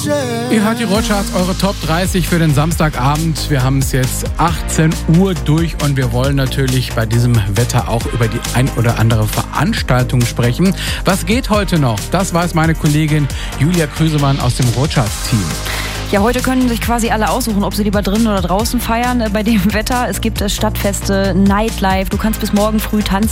Ihr hört die Roadcharts, eure Top 30 für den Samstagabend. Wir haben es jetzt 18 Uhr durch und wir wollen natürlich bei diesem Wetter auch über die ein oder andere Veranstaltung sprechen. Was geht heute noch? Das weiß meine Kollegin Julia Krüsemann aus dem Roadcharts-Team. Ja, heute können sich quasi alle aussuchen, ob sie lieber drinnen oder draußen feiern bei dem Wetter. Es gibt Stadtfeste, Nightlife, du kannst bis morgen früh tanzen.